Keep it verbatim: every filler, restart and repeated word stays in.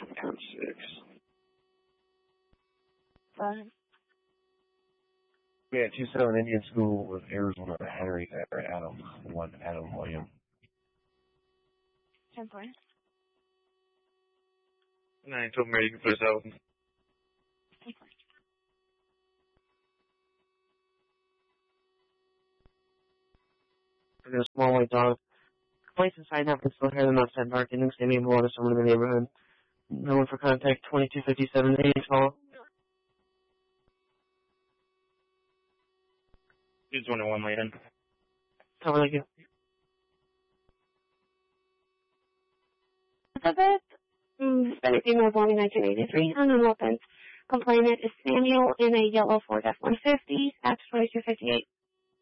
ten six. Five. Yeah, two seven Indian School with Arizona Henry there, Adam. One Adam William. Ten four. Nine, two, ready for this out. Ten four. For a small white dog. Place inside now can still hear them outside barking and standing below to someone in the neighborhood. No one for contact, twenty-two fifty-seven, eight call. two twenty-one, Layden. Cover like you. Elizabeth, mm, Hispanic female born in nineteen eighty-three, unknown weapons. Complainant is Samuel in a yellow Ford F one fifty, at twenty-two fifty-eight.